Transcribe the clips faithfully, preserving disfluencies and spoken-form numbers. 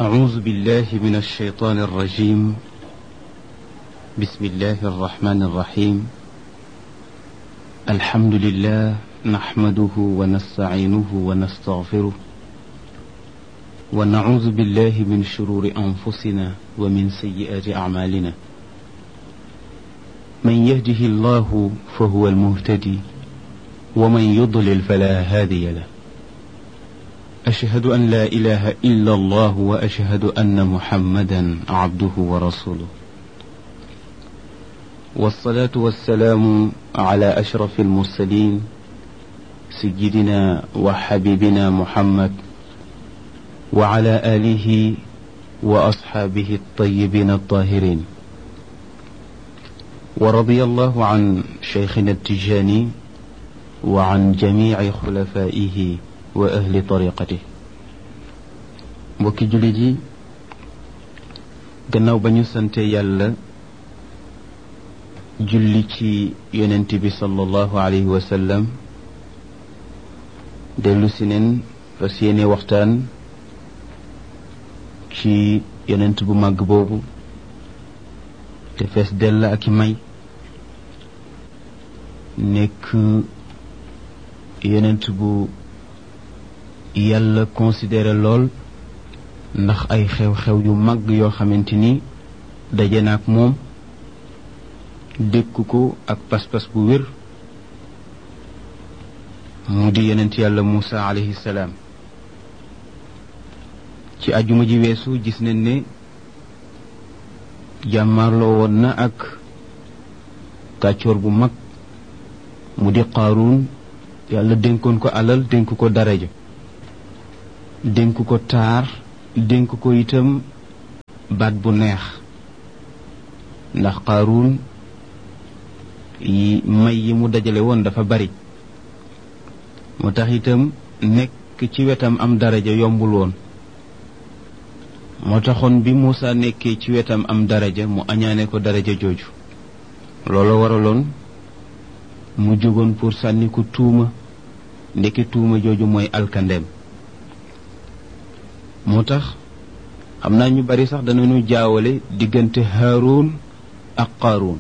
أعوذ بالله من الشيطان الرجيم. بسم الله الرحمن الرحيم. الحمد لله نحمده ونستعينه ونستغفره ونعوذ بالله من شرور أنفسنا ومن سيئات أعمالنا. من يهده الله فهو المهتدي ومن يضلل فلا هادي له. أشهد أن لا إله إلا الله وأشهد أن محمدا عبده ورسوله، والصلاة والسلام على أشرف المرسلين سيدنا وحبيبنا محمد وعلى آله وأصحابه الطيبين الطاهرين. ورضي الله عن شيخنا التجاني وعن جميع خلفائه wa ahli tariqati. mbokki jullit yi, gannaaw ba ñu sante yàlla julli ci yonent bi sallallahu alayhi wa sallam, dellu si neen fas yéene waxtaan ci yonent bu màgg boobu te fees dell ak i may, nekk yonent bu yàlla considéré lool ndax ay xew-xew yu mag yoo xamante ni daje na ak moom, dékk ko ak pas-pas bu wér, mu di yonent yàlla Muusa alayhi salaam. ci ajuma ji weesu gis nañ ne jàmmarloo woon na ak kàccoor bu mag mu di Qaaruun. yàlla dénkoon ko alal, dénk ko daraja, dénk ko taar, dénk ko itam baat bu neex, ndax Qaaruun yi may yi mu dajale woon dafa bari. moo tax itam nekk ci wetam am daraja yombul woon. moo taxoon bi Muusa nekkee ci wetam am daraja mu añaane ko daraja jooju. loolu waraloon mu jógoon pour sànni ko tuuma, ndekki tuuma jooju mooy alkandeem. moo tax xam naa ñu bari sax danañu jaawale diggante Haaruun ak Qaaruun.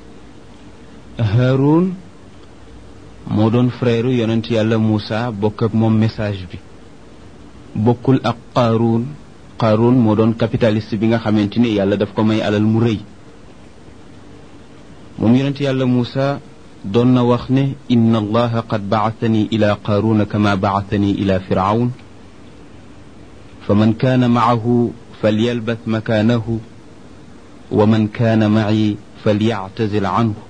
Haaruun moo doon frère yonent yàlla Muusa, bokk ak moom message bi, bokkul ak Qaaruun. Qaaruun moo doon capitaliste bi nga xamante ni yàlla daf ko may alal mu rëy. moom yonent yàlla Muusa doon na wax ne inna allaha qad ba'athani ila Qaaruuna kama ba'athani ila Fir'awn fa man kaana maahu falyalbath makaanahu wa man kaana maci falyactazil canhu.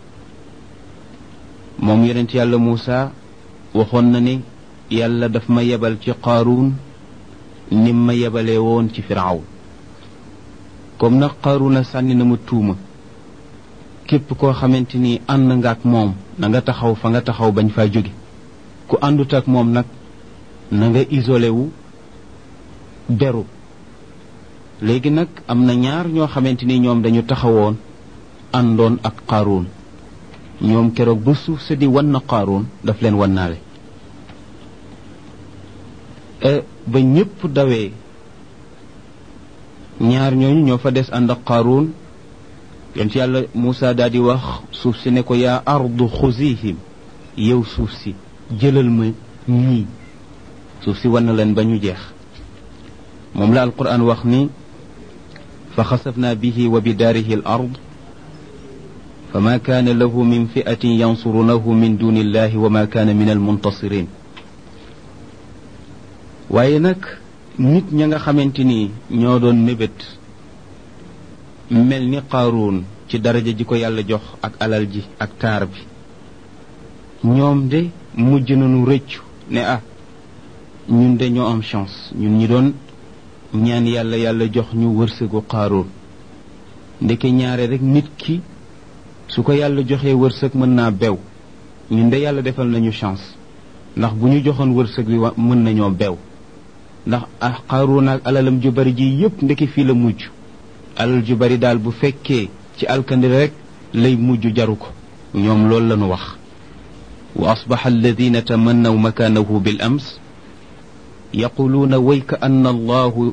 moom yonent yàlla Muusa waxoon na ne yàlla daf ma yebal ci Qaaruun nim ma yebalee woon ci Fircawn. comme nag Qaaruuna sànni na ma tuuma, képp koo xamante ni ànd nga ak moom na nga taxaw fa nga taxaw bañ faa jóge. ku àndut ak moom nag na nga isolé wu beru. léegi nag am na ñaar ñoo xamante ni ñoom dañu taxawoon àndoon ak Qaaruun. ñoom keroog ba suuf sa di wan na Qaaruun daf leen wannaale. ba ñépp dawee, ñaar ñooñu ñoo fa des ànd ak Qaaruun. yonent yàlla Muusa daal di wax suuf si ne ko yaa ardu xuzihim, yow suuf si jëlal ma ñii. suuf si wan na leen ba ñu jeex. moom la alquran wax ni fa xasafna bihi wa bidaarihi al ard fa ma kaana lahu min fi'atin yansurunahu min duni illahi wa ma kaana min al muntasirin. waaye nag nit ña nga xamante ni ñoo doon mébét mel ni Qaaruun ci daraja ji ko yàlla jox ak alal ji ak taar bi, ñoom de mujj nañu rëccu ne ah ñun de ñoo am chance, ñun ñi doon ñaan yàlla yàlla jox ñu wërsëgu Qaaruun. ndeke ñaare rek nit ki su ko yàlla joxee wërsëg mën naa bew. ñun de yàlla defal nañu chance, ndax bu ñu joxoon wërsëg wi wa mën nañoo bew. ndax ah Qaaruun ak alalam ju bari ji yépp ndeke fii la mujj. alal ju bari daal bu fekkee ci alkandi rek lay mujj jaru ko. ñoom loolu lañu wax. wa asbaxa alladina tamannaw makaanahu bil ams yaquluuna wayka anna allahu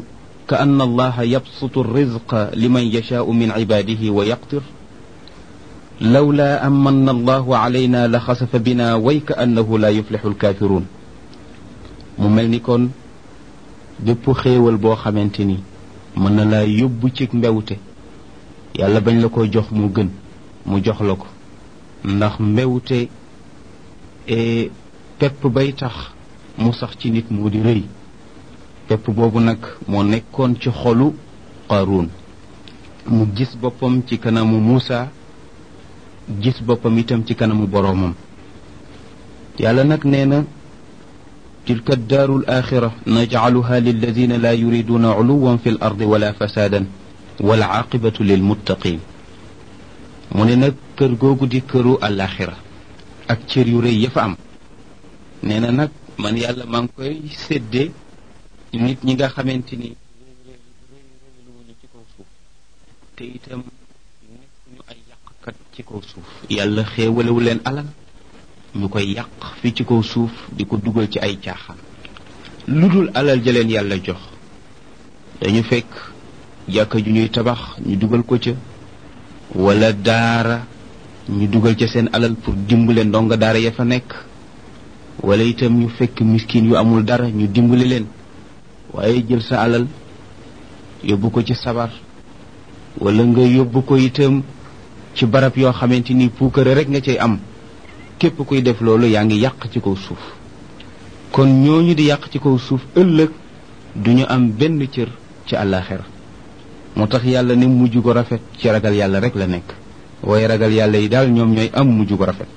ka anna allaha yabsutu rizqa liman yashaau min cibaadihi wa yaqtir lawla an manna allahu alayna la xasafa bina way ka annahu la yuflixu alkaafiruun mu mel ni kon bépp xéewal boo xamante ni mën na laa yóbbu ci mbewte yàlla bañ la ko jox mu gën mu jox la ko ndax mbewte e pepp bay tax mu sax ci nit moo di rëy pepp boobu nag moo nekkoon ci xolu Qaaruun mu gis boppam ci kanamu Muusa gis boppam itam ci kanamu boroomam yàlla nag nee na tilka daaru alaaxira najcaluha lilladina laa yuriduuna culuwan fi l ardi wala fasaadan wal caaqibatu lilmuttaqin mu ne nag kër googu di këru alaaxira ak cër yu rëy ya fa am nee na nag man yàlla maa ngi koy séddee nit ñi nga xamante ni réyréyluwuñu ci kaw suuf te itam nekkuñu ay yàqkat ci kaw suuf yàlla xéewalewu leen alal ñu koy yàq fi ci kaw suuf di ko dugal ci ay caaxaan lu dul alal ja leen yàlla jox dañu fekk jàkka ju ñuy tabax ñu dugal ko ca wala daara ñu dugal ca seen alal pour dimbale ndongo daara ya fa nekk wala itam ñu fekk miskin yu amul dara ñu dimbali leen waaye jël sa alal yóbbu ko ci sabar wala nga yóbbu ko itam ci barab yoo xamante ni puukare rek nga cay am képp kuy def loolu yaa ngi yàq ci kaw suuf kon ñooñu di yàq ci kaw suuf ëllëg duñu am benn cër ci àllaaxira moo tax yàlla ne mujj ko rafet ci ragal yàlla rek la nekk waaye ragal yàlla yi daal ñoom ñooy am mujj ko rafet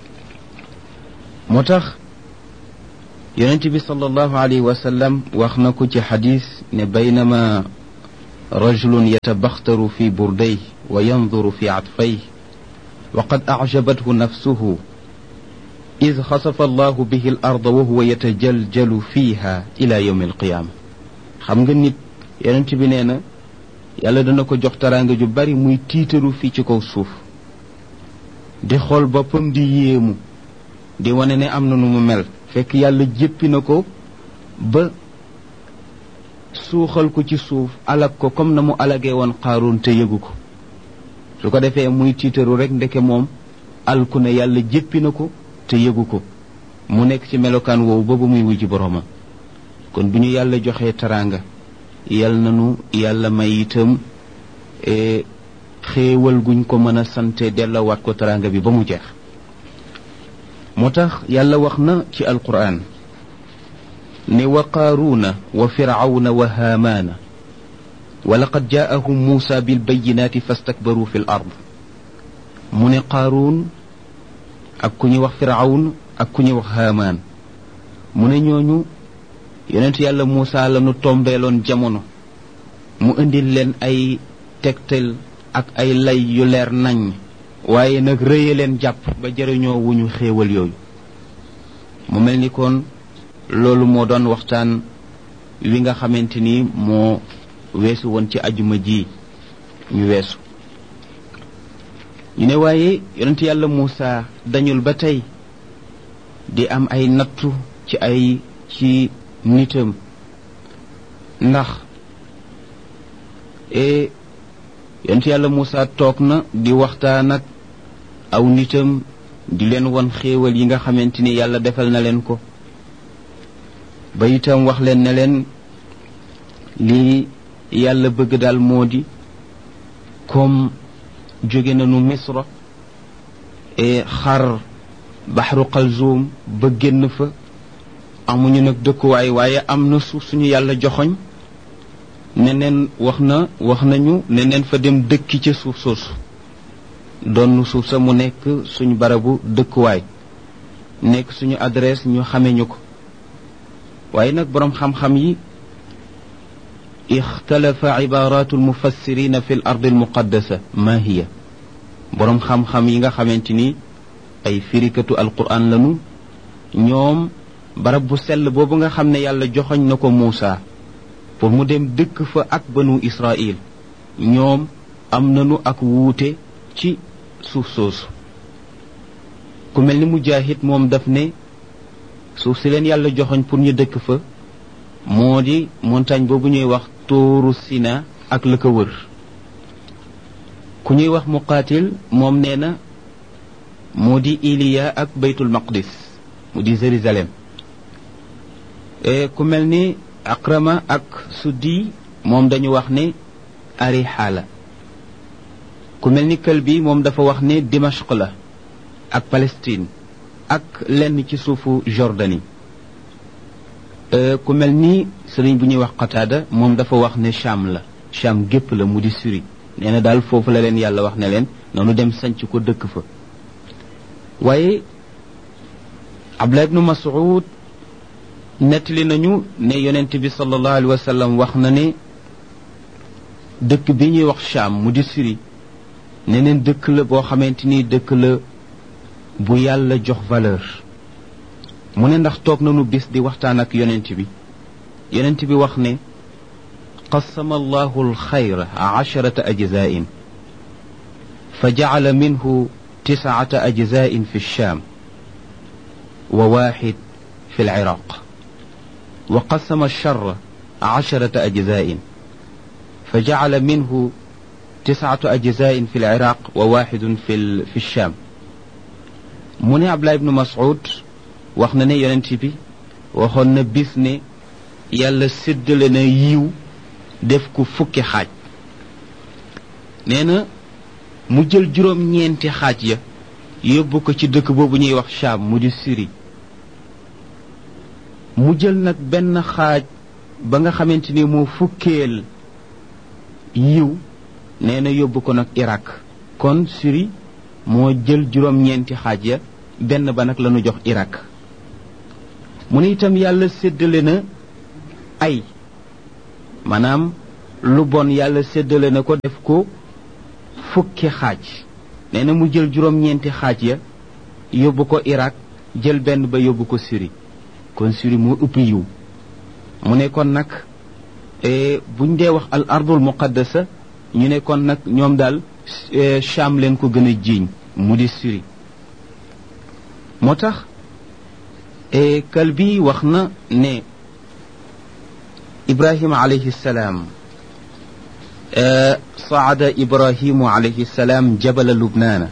moo tax yonent bi sallallahu alayhi wa sallam wax na ko ci xadis ne baynama rajulun yatabaxtaru fi burday wa yanduru fi atfay wa qad ajabathu nafsuhu id xasafa allahu bihi al arda wa huwa yatajaljalu fiha ila yawmi alqiyaama xam nga nit yonent bi nee na yàlla dana ko jox taraanga ju bari muy tiitaru fii ci kaw suuf di xool boppam di yéemu di wane ne am na nu mu mel fekk yàlla jéppi na ko ba suuxal ko ci suuf alag ko comme na mu alagee woon Qaaruun te yëgu ko su ko defee muy tiitaru rek ndeke moom alku ne yàlla jéppi na ko te yëgu ko mu nekk ci melokaan woowu ba ba muy wujji boroomam kon bu ñu yàlla joxee taraanga yal nanu yàlla may itam xéewal guñ ko mën a sante dellawaat ko taraanga bi ba mu jeex moo tax yàlla wax na ci alquran ne wa qaaruuna wa firawna wa haamaana wa laqad jaahum muusa bilbayinaati fastakbaru fi l ard mu ne qaaruun ak ku ñuy wax firawn ak ku ñuy wax haamaan mu ne ñooñu yonent yàlla muusa la nu tombeeloon jamono mu indil leen ay tegtal ak ay lay yu leer nañ waaye nag rëye leen jàpp ba jëriñoo wuñu xéewal yooyu mu mel ni kon loolu moo doon waxtaan wi nga xamante ni moo weesu woon ci ajuma ji ñu weesu ñu ne waaye yonent yàlla Muusa dañul ba tey di am ay nattu ci ay ci nitam ndax e yonent yàlla Muusa toog na di waxtaan ak aw nitam di leen won xéewal yi nga xamante ni yàlla defal na leen ko ba itam wax leen ne leen lii yàlla bëgg daal moo di comme jóge nañu misra e xar baxru xalzoom ba génn fa amuñu nag dëkkuwaay waaye am na suuf suñu yàlla joxoñ ne neen wax na wax nañu ne neen fa dem dëkki ca suuf soosu doon suuf sa mu nekk suñu barabu dëkkuwaay nekk suñu adresse ñu xame ñu ko waaye nag boroom xam-xam yi ixtalafa ibaratu almufassirina fi l ardi almuqaddasa ma hiya boroom xam-xam yi nga xamante ni ay firikatu alquran lanu ñoom barab bu sell boobu nga xam ne yàlla joxoñ na ko Muusa pour mu dem dëkk fa ak banu Israil ñoom am nanu ak wuute ci suuf soosu ku mel ni Mujaahid moom daf ne suuf si leen yàlla joxoñ pour ñu dëkk fa moo di montagne boobu ñuy wax tuuru Sina ak la ko wër ku ñuy wax Muqaatil moom nee na moo di Iliya ak baytul maqdis mu di Jérusalem ku mel ni Akrama ak Suddi moom dañu wax ne Ariha la ku mel ni Kalbi moom dafa wax ne Dimashq la ak Palestine ak lenn ci suufu Jordanie ku mel ni sëriñ bu ñuy wax Qataada moom dafa wax ne Cham la Cham gépp la mu di Syrie nee na daal foofu la leen yàlla wax ne leen noonu dem sanc ko dëkk fa waaye Abdullah ibnu Mas'ud nettali nañu ne yonent bi sallallahu alayhi wa sallam wax na ne dëkk bi ñuy wax Cham mu di Syrie ne neen dëkk la boo xamante ni dëkk la bu yàlla jox valeur mu ne ndax toog nañu bis di waxtaan ak yonent bi yonent bi wax ne qasama allahu alxayra asharata ajzain fa jacala minhu tiscata ajzain fi lsham wa waxid fi lciraq wa qasama alshara asharata ajzain fa jacala minhu tiscatu ajzain fi lciraq wa waxidun fi fi lsham mu ne Abdullah ibnu Mas'ud wax na ne yonent bi waxoon na bis ne yàlla séddale na yiw def ko fukki xaaj nee na mu jël juróom-ñeenti xaaj ya yóbbu ko ci dëkk boobu ñuy wax Cham mu di Syrie mu jël nag benn xaaj ba nga xamante ni moo fukkeel yiw nee na yóbbu ko nag Irak kon Syrie moo jël juróom-ñeenti xaaj ya benn ba nag la ñu jox Irak mu ne itam yàlla séddale na ay maanaam lu bon yàlla séddale na ko def ko fukki xaaj nee na mu jël juróom-ñeenti xaaj ya yóbbu ko Irak jël benn ba yóbbu ko Syrie kon Syrie moo ëpp yiw mu ne kon nag buñ dee wax al ardul muqaddasa ñu ne kon nag ñoom daal Cham leen ko gën a jiiñ mu di Syrie moo tax Kalbi wax na ne Ibrahima alayhi salaam صعد إبراهيم عليه السلام جبل لبنان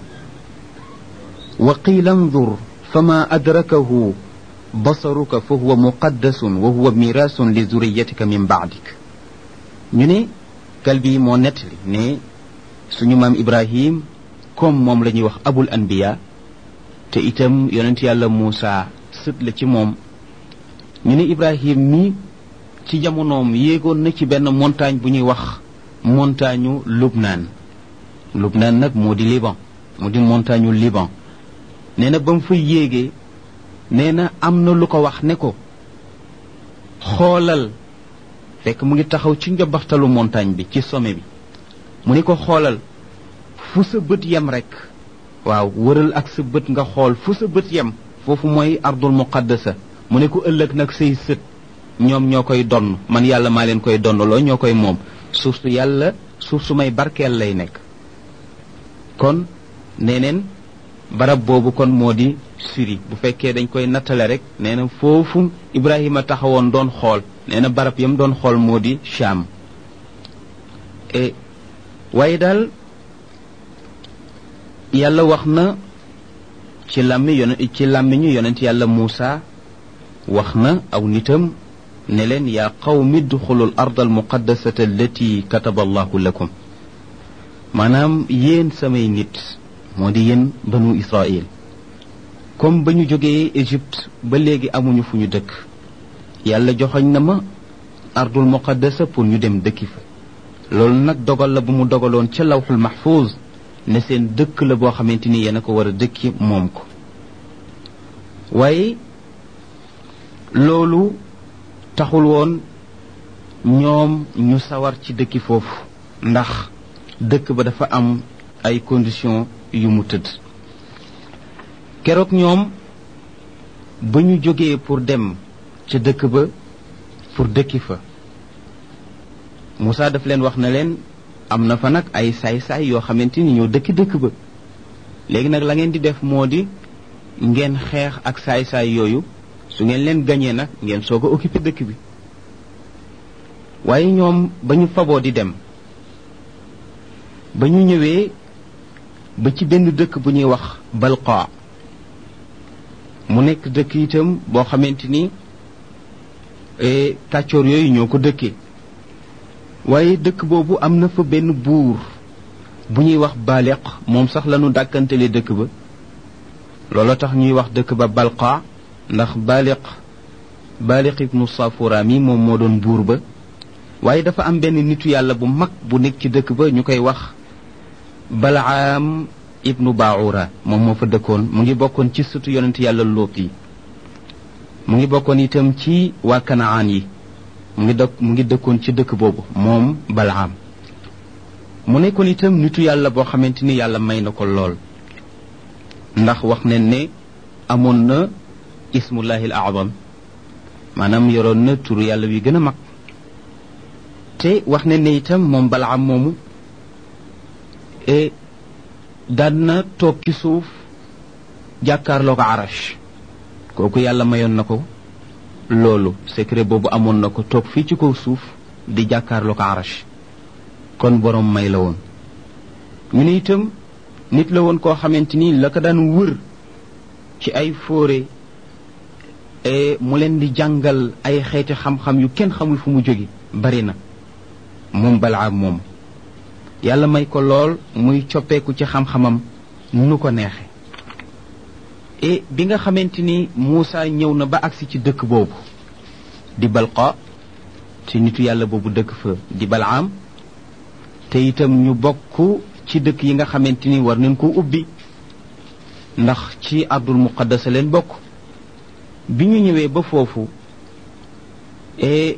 وقيل انظر فما أدركه بصرك فهو مقدس وهو ميراث لذريتك من بعدك ñu ne Kalbi moo nettali ne suñu maam Ibrahim comme moom la ñuy wax abul anbiya te itam yonent yàlla Muusa sët la ci moom ñu ne Ibrahim mi ci jamonoom yéegoon na ci benn montagne bu ñuy wax montagne Lubnaan Lubnaan nag moo di Liban moo di montagne Liban nee na ba mu fa yéegee nee na am na lu ko wax ne ko xoolal fekk mu ngi taxaw ci njobaxtalu montagne bi ci sommet bi mu ni ko xoolal fu sa bët yem rek waaw wëral ak sa bët nga xool fu sa bët yem foofu mooy ardul muqaddasa mu ne ko ëllëg nag say sët ñoom ñoo koy donn man yàlla maa leen koy donnaloo ñoo koy moom suuf su yàlla suuf su may barkeel lay nekk kon nee neen barab boobu kon moo di Syrie bu fekkee dañ koy nattale rek nee na foofu Ibrahima taxawoon doon xool nee na barab yam doon xool moo di Cham e waaye daal yàlla wax na ci làmmi yon ci làmmiñu yonent yàlla Muusa wax na aw nitam ne leen yaa qawmi duxulul ard al muqaddasata allati kataba allahu lakum maanaam yéen samay nit moo di yéen banu Israil comme ba ñu jógee Égypte ba léegi amuñu fu ñu dëkk yàlla joxoñ na ma ardul muqaddasa pour ñu dem dëkki fa loolu nag dogal la bu mu dogaloon ca lawxul mahfuz ne seen dëkk la boo xamante ni yéen a ko war a dëkki moom ko waaye loolu taxul woon ñoom ñu sawar ci dëkki foofu ndax dëkk ba dafa am ay conditions yu mu tëdd keroog ñoom ba ñu jógee pour dem ca dëkk ba pour dëkki fa Moussa daf leen wax na leen am na fa nag ay saay-saay yoo xamante ni ñoo dëkki dëkk ba léegi nag la ngeen di def moo di ngeen xeex ak saay-saay yooyu su ngeen leen gañee nag ngeen soog a occupé dëkk bi waaye ñoom ba ñu faboo di dem ba ñu ñëwee ba ci benn dëkk bu ñuy wax Balqa mu nekk dëkk itam boo xamante ni kàccoor yooyu ñoo ko dëkkee waaye dëkk boobu am na fa benn buur bu ñuy wax Baaliq moom sax lañu dàkkantele dëkk ba loolu tax ñuy wax dëkk ba Balqa ndax Baaliq Baaliq ibnu Safura mi moom moo doon buur ba waaye dafa am benn nitu yàlla bu mag bu nekk ci dëkk ba ñu koy wax Balaam ibnu Baura moom moo fa dëkkoon mu ngi bokkoon ci sëtu yonent yàlla Lóot yi mu ngi bokkoon itam ci waa Kanaan yi mu ngi dëkk mu ngi dëkkoon ci dëkk boobu moom Balaam mu nekkoon itam nitu yàlla boo xamante ni yàlla may na ko lool ndax wax ne ne amoon na ismullahi al azam maanaam yoroon na turu yàlla wi gën a mag te wax ne ne itam moom Balaam moomu e daan na toog ci suuf jàkkaarloo ko arash kooku yàlla mayoon na ko loolu secret boobu amoon na ko toog fii ci kaw suuf di jàkkaarloo ko arash kon borom may la woon ñu ne itam nit la woon koo xamante ni la ko daan wër ci ay fóore mu leen di jàngal ay xeeti xam-xam yu kenn xamul fu mu jóge bari na moom Balaam moom yàlla may ko lool muy coppeeku ci xam-xamam nu ko neexe et bi nga xamante ni Muusa ñëw na ba agsi ci dëkk boobu di Balqa ci nitu yàlla boobu dëkk fa di Balaam te itam ñu bokk ci dëkk yi nga xamante ni war nañ ko ubbi ndax ci ardul muqaddas leen bokk bi ñu ñëwee ba foofu et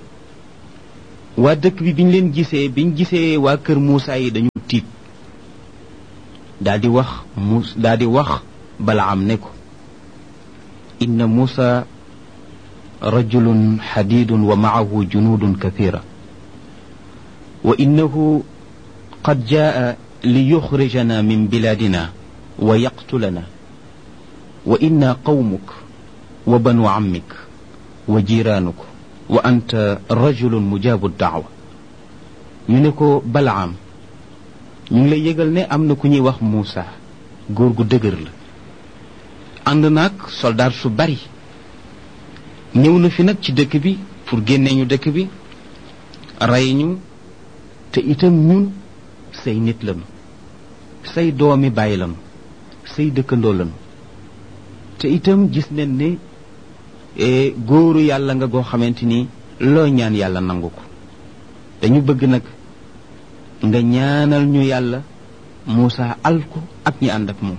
waa dëkk bi biñ leen gisee biñ gisee waa kër Muusa yi dañu tiit daldi wax muus daldi wax Balaam ne ko inna Muusa rajulun xadidun wa maahu junudun kathira wa innahu qad jaa li yuxrijana min biladina wa yaqtulana wa inna qawmuk wa banu ammik wa jiranuk wa anta rajulun mujabu daawa ñu ne ko Balaam ñu ngi lay yëgal ne am na ku ñuy wax Muusa góor gu dëgër la ànd naag soldaar su bari ñëw na fi nag ci dëkk bi pour génne ñu dëkk bi rey ñu te itam ñun say nit lañu say doomi bàyyi lañu say dëkkandoo lañu te itam gis nañ ne góoru yàlla nga goo xamante ni loo ñaan yàlla nangu ko dañu bëgg nag nga ñaanal ñu yàlla Muusa alku ak ñi ànd ak moom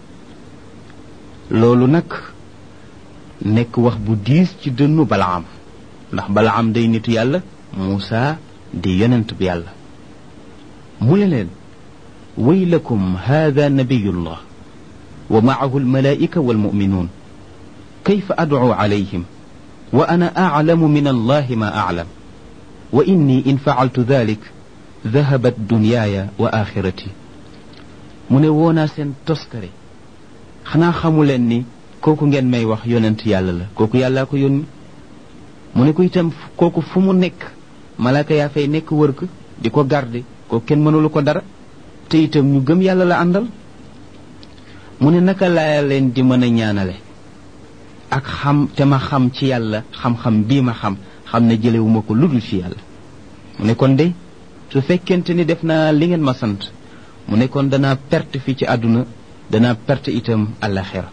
loolu nag nekk wax bu diis ci dënnu Balaam ndax Balaam day nitu yàlla Muusa di yonent bi yàlla mu ne leen waylakum hada nabiyullah wa maahu almalaika walmuminuun kayfa adcu calayhim wa ana aclamu min allahi ma aclam wa inni in facaltu dalik dahabat dunyaaya wa axirati mu ne woonaa seen toskare xanaa xamuleen ni kooku ngeen may wax yonent yàlla la kooku yàllaa ko yónni mu ne ko itam kooku fu mu nekk malaaka yaa fay nekk wër ko di ko garde kooku kenn mënulu ko dara te itam ñu gëm yàlla la àndal mu ne naka laa leen di mën a ñaanale ak xam te ma xam ci yàlla xam-xam bii ma xam xam ne jëlewuma ko ludul ci yàlla mu ne kon de su fekkente ni def naa li ngeen ma sant mu ne kon danaa perte fii ci àdduna danaa perte itam àllaxira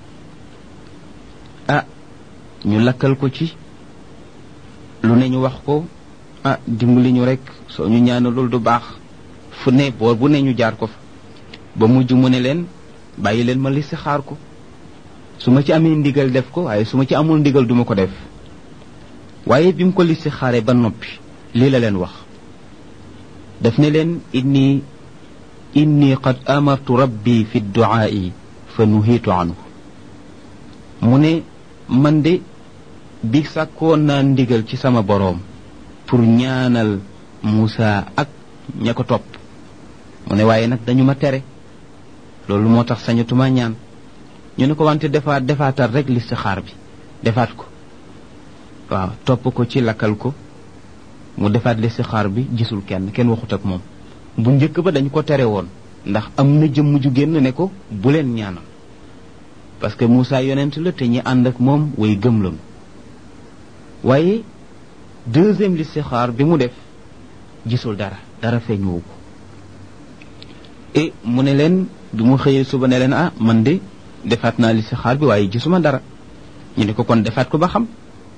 ah ñu lakkal ko ci lu ne ñu wax ko ah dimbali ñu rek soo ñu ñaanalul du baax fu ne boor bu ne ñu jaar ko fa ba mujj mu ne leen bàyyi leen ma listixaar ko su ma ci amee ndigal def ko waaye su ma ci amul ndigal duma ko def waaye bi mu ko listixaaree ba noppi lii la leen wax daf ne leen inni inni qad amartu rabbi fi duaai fa nuhiitu anhu mu ne man de bi sàkkoon naa ndigal ci sama boroom pour ñaanal Muusa ak ña ko topp mu ne waaye nag dañu ma tere loolu moo tax sañatuma ñaan ñu ne ko wante defaat defaatal rek listixaar bi defaat ko waaw topp ko ci lakkal ko mu defaat listixaar bi gisul kenn kenn waxut ak moom. bu njëkk ba dañ ko tere woon ndax am na jëmm ju génn ne ko bu leen ñaanal parce que Moussa yonent la te ñi ànd ak moom way gëm lañu waaye deuxième listixaar bi mu def gisul dara dara feeñuwu ko et mu ne leen bi mu xëyee suba ne leen ah man de defaat naa listixaar bi waaye gisuma dara ñu ne ko kon defaat ko ba xam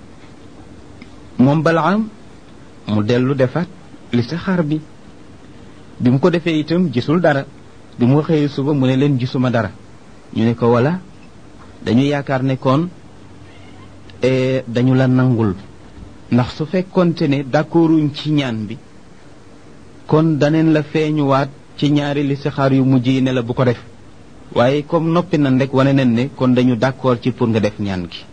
moom Balaam mu dellu defaat listixaar bi bi mu ko defee itam gisul dara bi mu xëyee suba mu ne leen gisuma dara ñu ne ko wala dañu yaakaar ne kon dañu la nangul ndax su fekkonte ne d'accorduñ ci ñaan bi kon daneen la feeñuwaat ci ñaari listixaar yu mujj yi ne la bu ko def waaye comme noppi nan rek wane nañ ne kon dañu d'accord ci pour nga def ñaan gi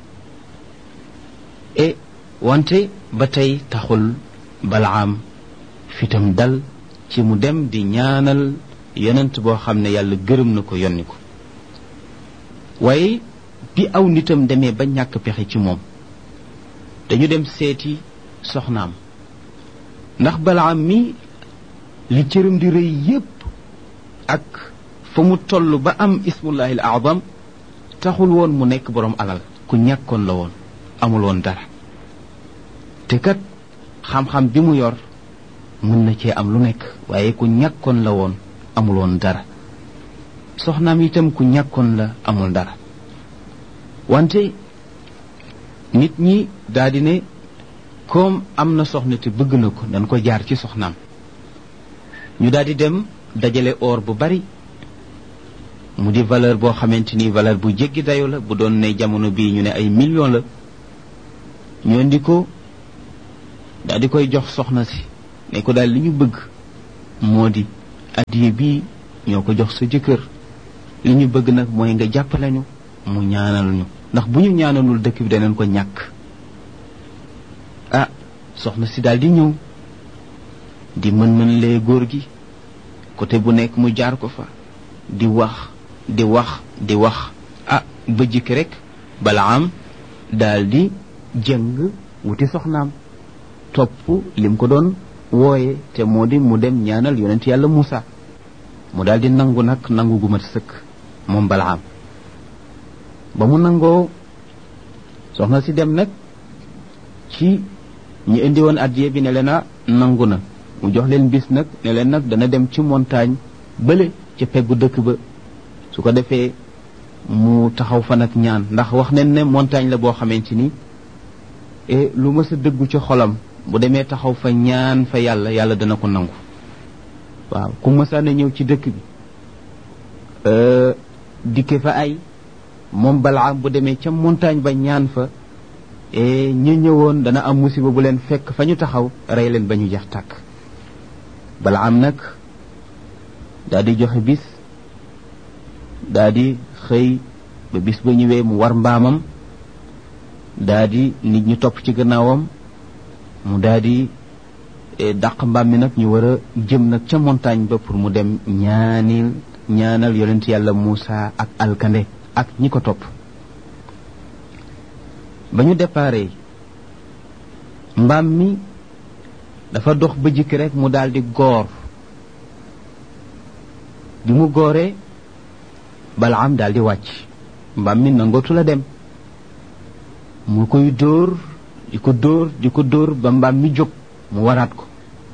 et wante ba tey taxul Balaam fitam dal ci mu dem di ñaanal yonent boo xam ne yàlla gërëm na ko yonni ko waaye bi aw nitam demee ba ñàkk pexe ci moom dañu dem seeti soxnaam ndax Balaam mi li cëram di rëy yépp ak fa mu toll ba am ismullahil a'zam taxul woon mu nekk boroom alal ku ñàkkoon la woon amul woon dara te kat xam-xam bi mu yor mën na cee am lu nekk waaye ku ñàkkoon la woon amul woon dara soxnaam itam ku ñàkkoon la amul dara wante nit ñi daldi ne comme am na soxna te bëgg na ko dañ ko jaar ci soxnaam ñu daldi dem dajale or bu bari mu di valeur boo xamante ni valeur bu jéggi dayo la bu doon ne jamono bii ñu ne ay millions la ñu indi ko daldi koy jox soxna si ne ko daal li ñu bëgg moo di addiye bii ñoo ko jox sa jëkkër li ñu bëgg nag mooy nga jàppale ñu mu ñaanal ñu ndax bu ñu ñaanalul dëkk bi danañ ko ñàkk ah soxna si daal di ñëw di mën-mën lee góor gi côté bu nekk mu jaar ko fa di wax di wax di wax ah ba jikki rek Balaam daal di jëng wuti soxnaam topp lim ko doon wooye te moo di mu dem ñaanal yonent yàlla Muusa mu daal di nangu nag nangu gu mat sëkk moom Balaam ba mu nangoo soxna si dem nag ci ñi indi woon addiye bi ne leen a nangu na mu jox leen bis nag ne leen nag dana dem ci montagne bële ca peggu dëkk ba su ko defee mu taxaw fa nag ñaan ndax wax nañ ne montagne la boo xamante ni et lu mës a dëggu ci xolam bu demee taxaw fa ñaan fa yàlla yàlla dana ko nangu waaw ku mësaan a ñëw ci dëkk bi dikke fa ay moom Balaam bu demee ca montagne ba ñaan fa e ñu ñëwoon dana am musiba bu leen fekk fa ñu taxaw rey leen ba ñu jeex tàkk Balaam nag daal di joxe bis daal di xëy ba bis ba ñëwee mu war mbaamam daal di nit ñu topp ci gannaawam mu daal di dàq mbaam mi nag ñu war a jëm nag ca montagne ba pour mu dem ñaanil ñaanal yonent yàlla Muusa ak alkande ak ñi ko topp ba ñu déparé mbaam mi dafa dox ba jikki rek mu daal di góor bi mu góoree Balaam daal di wàcc mbaam mi nangootu la dem mu koy dóor di ko dóor di ko dóor ba mbaam mi jóg mu waraat ko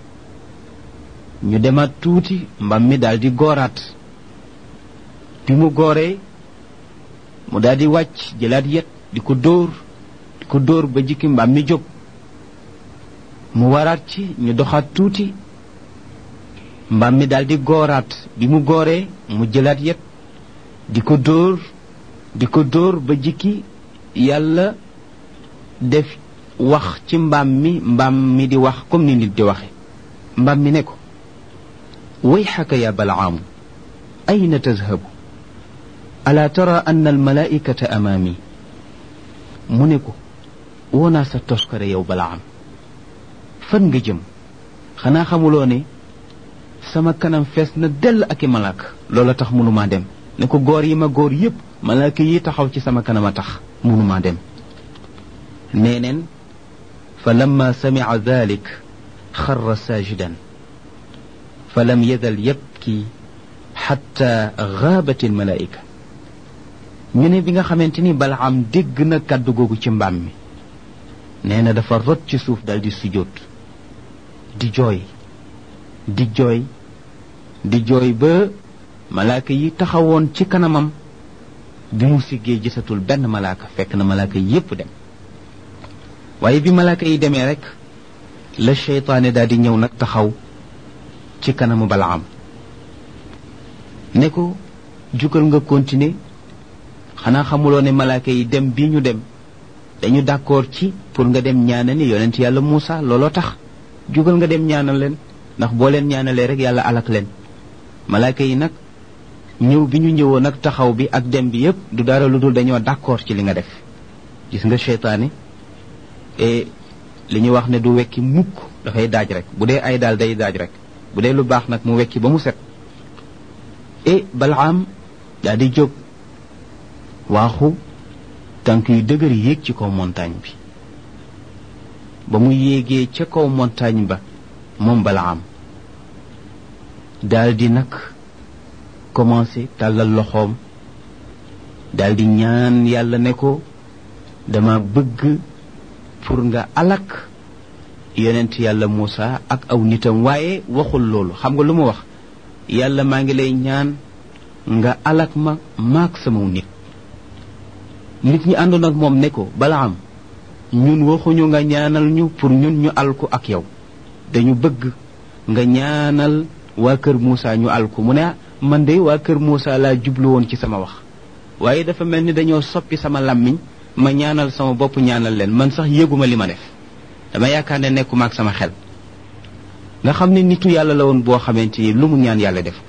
ñu demaat tuuti mbaam mi daal di góoraat bi mu góoree mu daal di wàcc jëlaat yet di ko dóor di ko dóor ba jikki mbaam mi jóg mu waraat ci ñu doxaat tuuti mbaam mi daal di góoraat bi mu góoree mu jëlaat yet di ko dóor di ko dóor ba jikki yàlla def wax ci mbaam mi mbaam mi di wax comme ni nit di waxe mbaam mi ne ko wayxaka ya Balaamu ayna tazhabu ala tara anna almalaikata amaami mu ne ko woonaa sa toskare yow Balaam fan nga jëm xanaa xamuloo ne sama kanam fees na dell ak i malaaka loola tax mënumaa dem ne ko góor yi ma góor yépp malaaka yi taxaw ci sama kanam a tax mënumaa dem neeneen fa lamma samica dalik xarra saajidan fa lam yazal yabki xatta gaabat almalaika ñu ne bi nga xamante ni Balaam dégg na kàddu googu ci mbaam mi nee na dafa rot ci suuf dal di sujjóot di jooy di jooy di jooy ba malaaka yi taxawoon ci kanamam bi mu siggee gisatul benn malaaka fekk na malaaka yi yépp dem waaye bi malaaka yi demee rek la seytaane daal di ñëw nag taxaw ci kanamu Balaam ne ko jugal nga continuer xanaa xamuloo ne malaaka yi dem bii ñu dem dañu d'accord ci pour nga dem ñaanal ni yonent yàlla Muusa looloo tax jugal nga dem ñaanal leen ndax boo leen ñaanalee rek yàlla alak leen malaaka yi nag ñëw bi ñu ñëwoon nag taxaw bi ak dem bi yépp du dara lu dul dañoo d'accord ci li nga def gis nga seytaane et li ñu wax ne du wekki mukk dafay daaj rek bu dee ay daal day daaj rek bu dee lu baax nag mu wekki ba mu set et Balaam daa di jóg waaxu tànk yu dëgër yéeg ci kaw montagne bi ba mu yéegee ca kaw montagne ba moom Balaam daal di nag commencé tàllal loxoom daal di ñaan yàlla ne ko dama bëgg pour nga alak yonent yàlla Muusa ak aw nitam waaye waxul loolu xam nga lu mu wax yàlla maa ngi lay ñaan nga alak ma maak sama nit nit ñi àndoon ak moom ne ko Balaam ñun waxuñu nga ñaanal ñu pour ñun ñu alku ak yow dañu bëgg nga ñaanal waa kër Muusa ñu alku mu ne man de waa kër Muusa laa jublu woon ci sama wax waaye dafa mel ni dañoo soppi sama làmmiñ ma ñaanal sama bopp ñaanal leen man sax yëguma li ma def dama yaakaar ne nekkuma ak sama xel nga xam ne nitu yàlla la woon boo xamante ni lu mu ñaan yàlla def